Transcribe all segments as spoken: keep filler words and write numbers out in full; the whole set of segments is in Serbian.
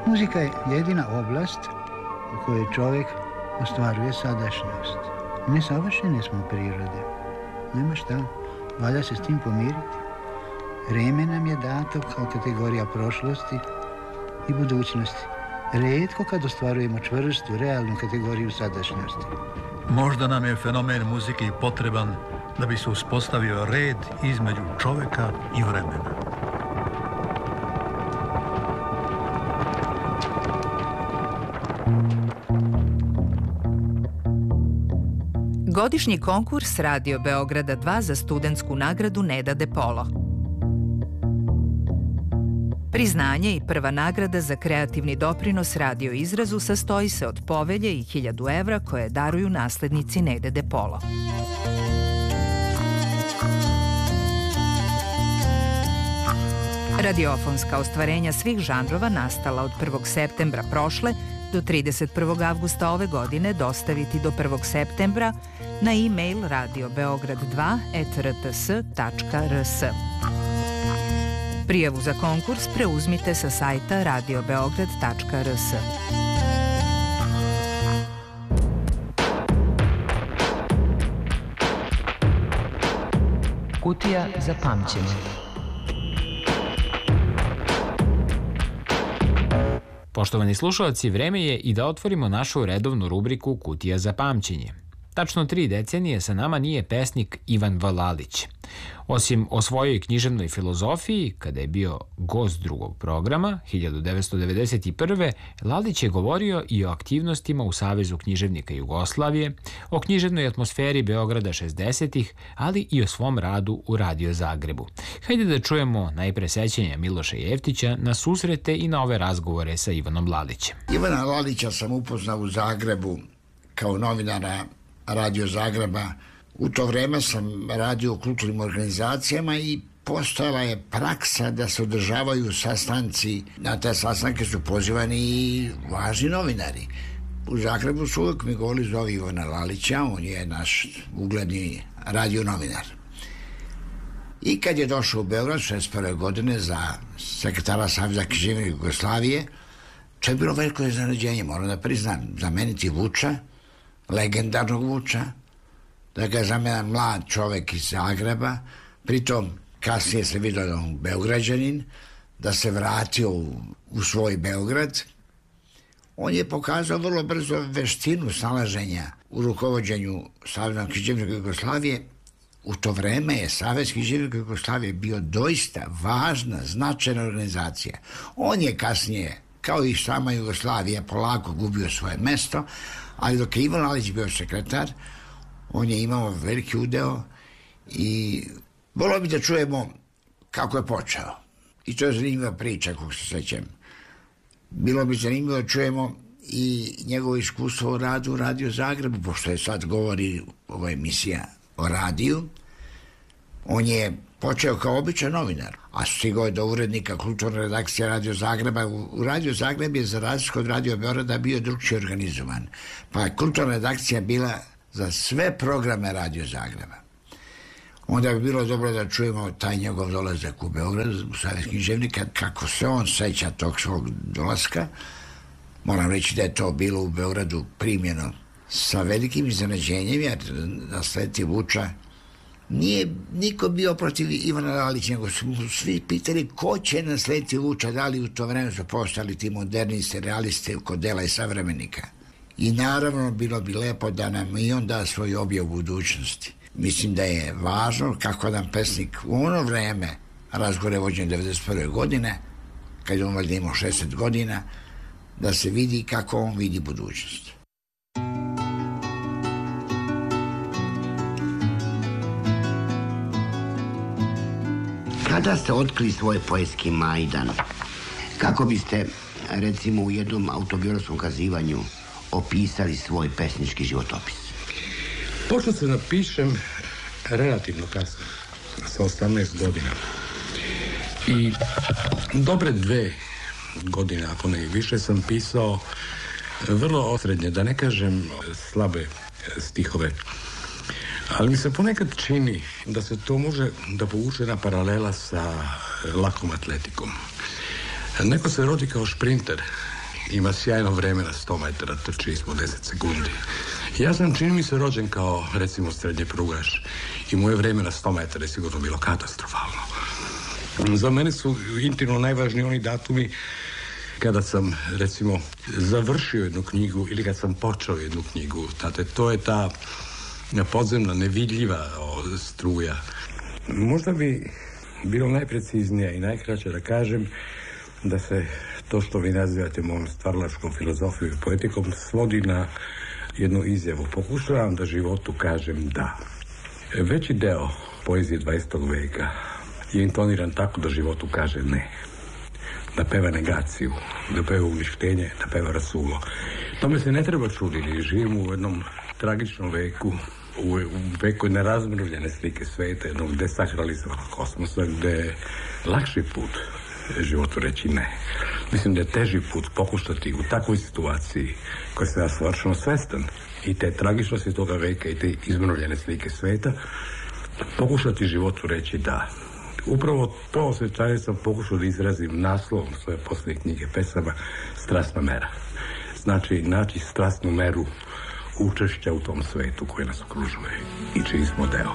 Muzika je jedina oblast u kojoj čovjek ostvaruje sadašnjost. Nesavršeni smo prirode. Nema šta, valja se s tim pomiriti. Vreme nam je dato kao kategorija prošlosti i budućnosti. Rijetko kad ostvarujemo čvrstu, realnu kategoriju sadašnjosti. Možda nam je fenomen muzike potreban da bi se uspostavio red između čovjeka i vremena. Godišnji konkurs Radio Beograda dva za studentsku nagradu Neda De Polo. Priznanje i prva nagrada za kreativni doprinos radio izrazu sastoji se od povelje i hiljadu evra koje daruju naslednici Nede De Polo. Radiofonska ostvarenja svih žanrova nastala od prvog septembra prošle do trideset prvog avgusta ove godine dostaviti do prvog septembra na e-mail radio beograd dva et r t s tačka r s. Prijavu za konkurs preuzmite sa sajta radio beograd tačka r s. Kutija za pamćenje. Poštovani slušalci, vreme je i da otvorimo našu redovnu rubriku Kutija za pamćenje. Tačno tri decenije sa nama nije pesnik Ivan Vlalić. Osim o svojoj književnoj filozofiji, kada je bio gost drugog programa, hiljadu devetsto devedeset prve. Lalić je govorio i o aktivnostima u Savezu književnika Jugoslavije, o književnoj atmosferi Beograda šezdesetih, ali i o svom radu u Radio Zagrebu. Hajde da čujemo najpre sećanja Miloša Jeftića na susrete i na ove razgovore sa Ivanom Lalićem. Ivana Lalića sam upoznao u Zagrebu kao novinara Radio Zagreba. U to vreme sam radio u kulturnim organizacijama i postojala je praksa da se održavaju sastanci. Na te sastanke su pozivani i važni novinari. U Zagrebu su uvijek mi govorili zove Ivana Lalića, on je naš ugledni radio novinar. I kad je došao u Beograd šezdeset prve godine za sekretara Saveza književnika Jugoslavije, to je bilo veliko iznenađenje, moram da priznam, zameniti Vuča, legendarnog Vuča, da ga zamena mlad čovek iz Zagreba, pritom kasnije se vidio da on Beograđanin, da se vratio u, u svoj Beograd. On je pokazao vrlo brzo veštinu snalaženja u rukovođenju Saveznog književnika Jugoslavije. U to vreme je Savez književnika Jugoslavije bio doista važna, značajna organizacija. On je kasnije, kao i sama Jugoslavija, polako gubio svoje mesto, ali dok je Ivan Lalić bio sekretar, on je imao veliki udeo i volio bi da čujemo kako je počeo. I to je zanimljiva priča, kako se sećam. Bilo bi zanimljivo da čujemo i njegovo iskustvo u radu u Radio Zagrebu, pošto je sad govori ova emisija o radiju. On je počeo kao običan novinar, a stigao je do urednika kulturne redakcije Radio Zagreba. U Radio Zagreb je za razliku od Radio Beograda bio drugčije organizovan, pa je kulturna redakcija bila za sve programe Radio Zagreba. Onda bi bilo dobro da čujemo taj njegov dolazak u Beograd, u Savez književnika, kako se on seća tog svog dolaska. Moram reći da je to bilo u Beogradu primljeno sa velikim iznenađenjem, jer na sleti Vuča nije niko bio protiv Ivana Lalića, nego su svi pitali ko će naslediti Vuča, da li u to vreme su postali ti modernisti, realisti kod dela i savremenika. I naravno bilo bi lepo da nam i on da svoj objav u budućnosti. Mislim da je važno kako nam pesnik u ono vreme, razgovor je vođen devedeset prve godine, kad je on valjda imao šezdeset godina, da se vidi kako on vidi budućnost. Kada ste otkrili svoj poetski majdan, kako biste, recimo, u jednom autobiografskom kazivanju opisali svoj pesnički životopis? Počeo se da pišem relativno kasno, sa osamnaest godina. I dobre dve godine, ako ne i više, sam pisao vrlo osrednje, da ne kažem slabe stihove. Ali mi se ponekad čini da se to može da povuče na paralela sa lakom atletikom. Neko se rodi kao šprinter, ima sjajno vreme na sto metara, trči ispod deset sekundi. Ja sam, čini mi se, rođen kao, recimo, srednji prugaš i moje vreme na sto metara je sigurno bilo katastrofalno. Za mene su intimno najvažniji oni datumi kada sam, recimo, završio jednu knjigu ili kad sam počeo jednu knjigu. Tate, to je ta podzemna, nevidljiva struja. Možda bi bilo najpreciznije i najkraće da kažem da se to što vi nazivate mojom stvaralačkom filozofijom i poetikom svodi na jednu izjavu. Pokušavam da životu kažem da. Veći deo poezije dvadesetog veka je intoniran tako da životu kaže ne. Da peva negaciju, da peva uništenje, da peva rasulo. Tome se ne treba čuditi. Živimo u jednom tragičnom veku, u veku nerazmrvljene slike sveta, jednog desakralizovanog kosmosa, gde je lakši put životu reći ne. Mislim da je teži put pokušati u takvoj situaciji koja se ja savršeno svestan i te tragičnosti toga veka i te izmrvljene slike sveta, pokušati životu reći da. Upravo to osjećanje sam pokušao da izrazim naslovom svoje posljednje knjige pesama Strasna mera. Znači, naći strasnu meru učešća u tom svetu koji nas okružuje i čiji smo deo.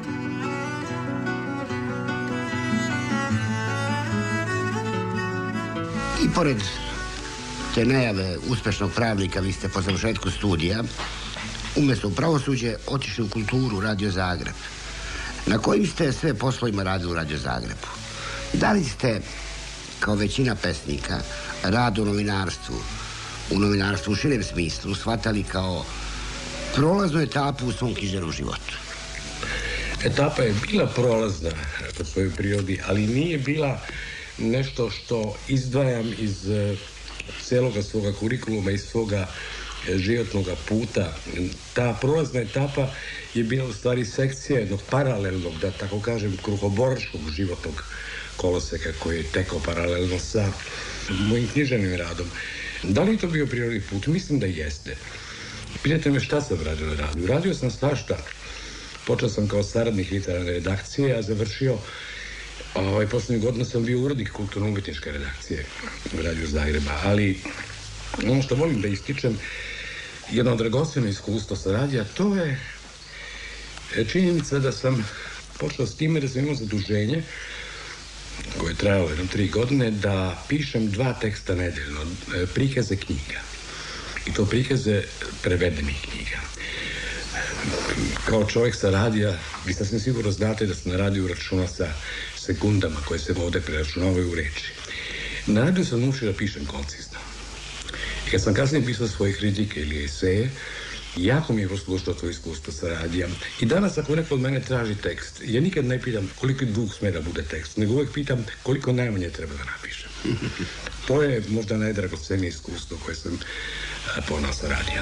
I pored te najave uspešnog pravnika, vi ste po završetku studija umjesto u pravosuđe otišli u kulturu, Radio Zagreb. Na kojim ste sve poslovima radili u Radio Zagrebu? Da li ste, kao većina pesnika, rad u novinarstvu, u novinarstvu u širem smislu, shvatali kao prolaznu etapu u svom književnom životu? Etapa je bila prolazna po svojoj prirodi, ali nije bila nešto što izdvajam iz celoga svoga kurikuluma, iz svoga životnog puta. Ta prolazna etapa je bila u stvari sekcija jednog paralelnog, da tako kažem, kruhoboračkog životnog koloseka koji je tekao paralelno sa mojim književnim radom. Da li je to bio prirodni put? Mislim da jeste. Pitajte me šta sam radio na radiju. Radio sam svašta. Počeo sam kao saradnik literarne redakcije, a završio ovaj, posljednju godinu sam bio urednik kulturno-umjetničke redakcije Radio Zagreba, ali ono što volim da ističem, jedno dragoceno iskustvo sa radija, to je činjenica da sam počeo s time da sam imao zaduženje koje je trajalo jednom tri godine, da pišem dva teksta nedeljno, prikaze knjiga. I to prikaze prevedenih knjiga. Kao čovjek sa radija, vi sasvim sigurno znate da se na radiju računa sa sekundama koje se ovde preračunavaju u reči. Na radiju sam naučio da pišem koncizno. I kad sam kasnije pisao svoje kritike ili eseje, jako mi je poslušao to iskustvo sa radijom. I danas ako neko od mene traži tekst, ja nikad ne pitam koliko dug sme da bude tekst, nego uvijek pitam koliko najmanje treba da napišem. To je možda najdragocenije iskustvo koje sam ponao sa radijom.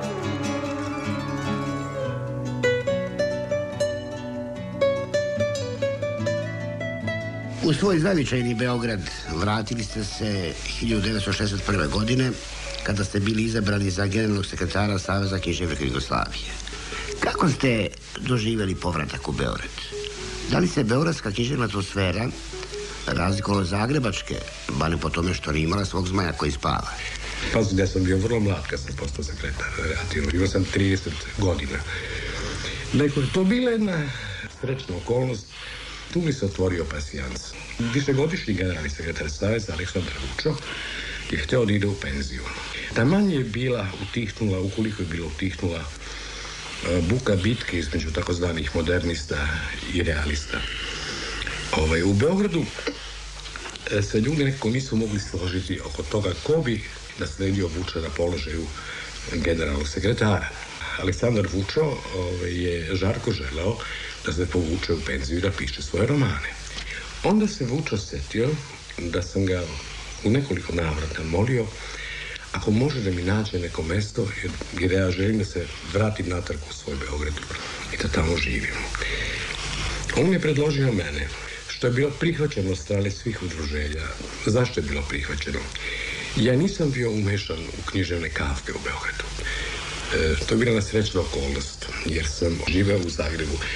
U svoj zavičajni Beograd vratili ste se hiljadu devetsto šezdeset prve. godine kada ste bili izabrani za generalnog sekretara Saveza književnika Jugoslavije. Kako ste doživjeli povratak u Beograd? Da li se beogradska književna atmosfera razlikovala od zagrebačke, barem po tome što nije imala svog zmaja koji spava? Pazite, ja sam bio vrlo mlad kad sam postao sekretar. Imao sam trideset godina. Dakle, to bila jedna srećna okolnost. Tu mi se otvorio pasijans. Višegodišnji generalni sekretar Saveza Aleksandar Vučo je hteo da ide u penziju. Taman je bila utihnula, ukoliko je bila utihnula, buka bitke između takozvanih modernista i realista. Ovaj, u Beogradu se ljudi nekako nisu mogli složiti oko toga ko bi nasledio Vuča na položaju generalnog sekretara. Aleksandar Vučo ovaj, je žarko želeo da se povuče u penziju i da piše svoje romane. Onda se Vučo setio da sam ga u nekoliko navrata molio ako može da mi nađe neko mesto, jer ja želim da se vratim natrag u svoj Beograd i da tamo živim. On mi je predložio mene, što je bilo prihvaćeno od strane svih udruženja. Zašto je bilo prihvaćeno? Ja nisam bio umešan u književne kafke u Beogradu. E, to je bila nesrećna okolnost, jer sam živeo u Zagrebu.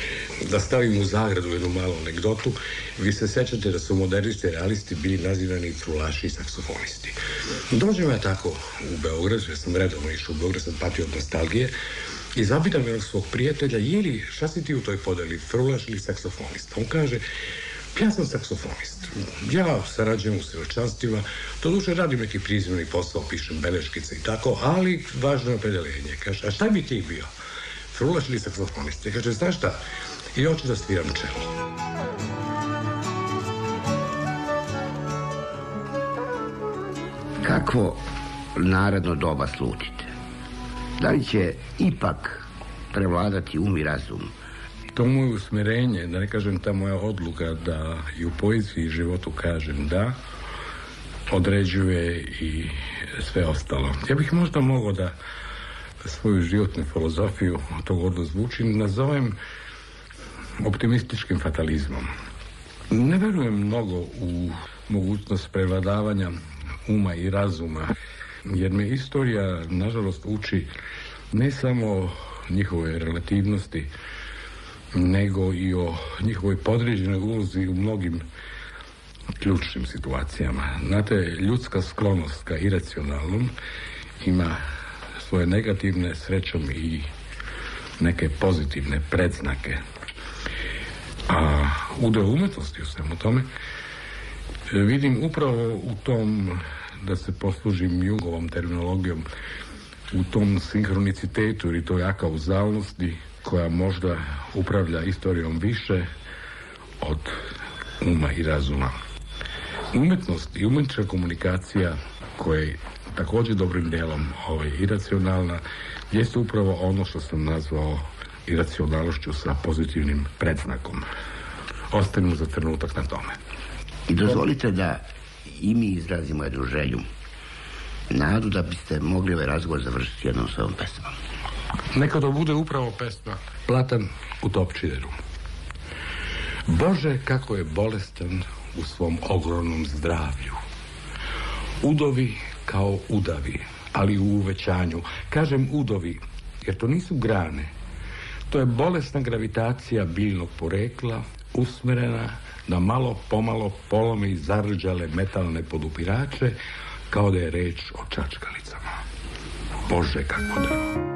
da stavim u zagradu jednu malu anegdotu. Vi se sećate da su modernisti realisti bili nazivani frulaši i saksofonisti. Dođem ja tako u Beograd, jer sam redovno išao u Beograd, sam patio od nostalgije, i zapitam jednog svog prijatelja, je li, šta si ti u toj podeli, frulaš ili saksofonist? On kaže, ja sam saksofonist. Ja sarađujem u svjedočanstvima, to duše radim neki prizivni posao, pišem beleškice i tako, ali važno je opredeljenje. Kaže, a šta bi ti bio? Frulaš ili saksofonist? I kaže, znaš šta? I hoću da sviram čelo. Kakvo naredno doba slutite? Da li će ipak prevladati um i razum? To moje usmjerenje, da ne kažem ta moja odluka da i u poeziji i životu kažem da, određuje i sve ostalo. Ja bih možda mogao da svoju životnu filozofiju, to gordo zvuči, nazovem optimističkim fatalizmom. Ne verujem mnogo u mogućnost prevladavanja uma i razuma, jer me istorija, nažalost, uči ne samo njihove relativnosti, nego i o njihovoj podređenoj ulozi u mnogim ključnim situacijama. Znate, ljudska sklonost ka iracionalnom ima svoje negativne, srećom, i neke pozitivne predznake. A udeo umetnosti u svemu tome vidim upravo u tom, da se poslužim Jungovom terminologijom, u tom sinhronicitetu ili toj akauzalnosti koja možda upravlja istorijom više od uma i razuma. Umetnost i umjetnička komunikacija, koja je također dobrim dijelom ovaj, iracionalna, jeste upravo ono što sam nazvao iracionalnošću sa pozitivnim predznakom. Ostanimo za trenutak na tome. I dozvolite da i mi izrazimo jednu želju, nadu da biste mogli ovaj razgovor završiti jednom svojom pesmom. Neka to bude upravo pesma Platan u Topčideru. Bože, kako je bolestan u svom ogromnom zdravlju. Udovi kao udavi, ali u uvećanju. Kažem udovi, jer to nisu grane. To je bolesna gravitacija biljnog porekla, usmjerena da malo pomalo polome i zarđale metalne podupirače, kao da je reč o čačkalicama. Bože, kako drvo.